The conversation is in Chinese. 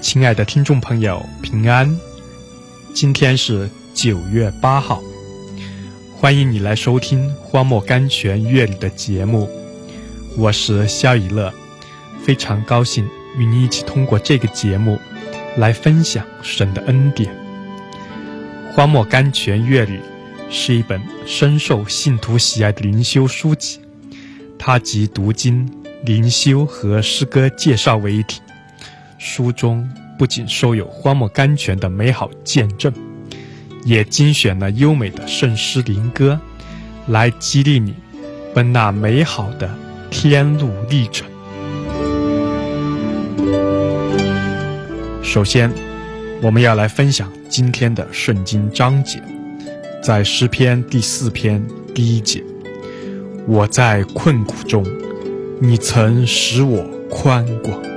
亲爱的听众朋友，平安！今天是9月8号，欢迎你来收听荒漠甘泉乐理的节目，我是肖以乐，非常高兴与你一起通过这个节目来分享神的恩典。荒漠甘泉乐理是一本深受信徒喜爱的灵修书籍，它集读经、灵修和诗歌介绍为一体。书中不仅收有荒漠甘泉的美好见证，也精选了优美的圣诗灵歌，来激励你奔那美好的天路历程。首先，我们要来分享今天的圣经章节，在诗篇第4篇第1节，我在困苦中，你曾使我宽广。